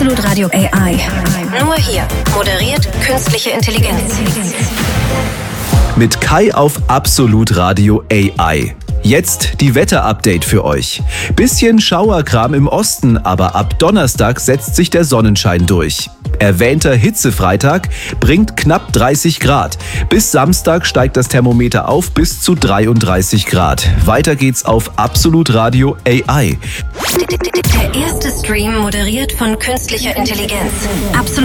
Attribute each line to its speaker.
Speaker 1: Absolut Radio AI. Nur hier moderiert künstliche Intelligenz.
Speaker 2: Mit Kai auf Absolut Radio AI. Jetzt die Wetter-Update für euch. Bisschen Schauerkram im Osten, aber ab Donnerstag setzt sich der Sonnenschein durch. Erwähnter Hitzefreitag bringt knapp 30 Grad. Bis Samstag steigt das Thermometer auf bis zu 33 Grad. Weiter geht's auf Absolut Radio AI.
Speaker 1: Der erste Stream moderiert von künstlicher Intelligenz. Absolut